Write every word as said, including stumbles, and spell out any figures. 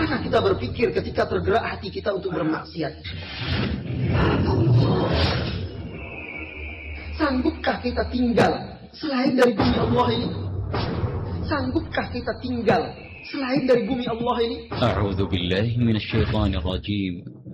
Bagaimana kita berpikir ketika tergerak hati kita untuk bermaksiat? Sanggupkah kita tinggal selain dari bumi Allah ini? Sanggupkah kita tinggal selain dari bumi Allah ini? A'udzu billahi minasyaitonir rajim.